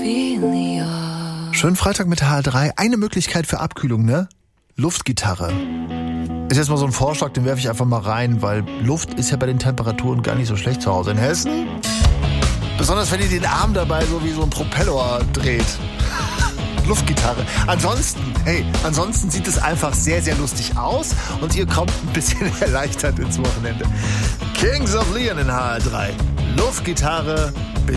Schönen Freitag mit HR3. Eine Möglichkeit für Abkühlung, ne? Luftgitarre. Ist jetzt mal so ein Vorschlag, den werfe ich einfach mal rein, weil Luft ist ja bei den Temperaturen gar nicht so schlecht zu Hause in Hessen. Besonders wenn ihr den Arm dabei so wie so ein Propeller dreht. Luftgitarre. Ansonsten sieht es einfach sehr, sehr lustig aus und ihr kommt ein bisschen erleichtert ins Wochenende. Kings of Leon in HR3. Luftgitarre